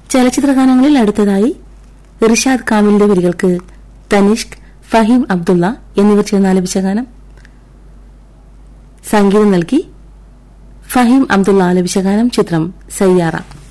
ചലച്ചിത്രഗാനങ്ങളിൽ അടുത്തതായി റിഷാദ് കാമിലിന്റെ വരികൾക്ക് തനിഷ്ക്, ഫഹീം അബ്ദുള്ള എന്നിവർ ചേർന്ന് ആലപിച്ച ഗാനം. സംഗീതം നൽകി ഫഹീം അബ്ദുള്ള ആലപിച്ച ഗാനം. ചിത്രം സയ്യാറ.